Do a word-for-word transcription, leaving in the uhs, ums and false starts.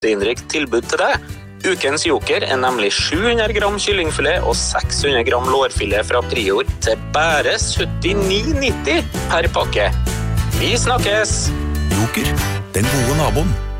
proteinrikt tilbud til deg. Ukens joker er nemlig sju hundre gram kyllingfilet og seks hundre gram lårfilet fra Prior til bare syttini nitti per pakke. Vi snakkes! Joker, den gode naboen.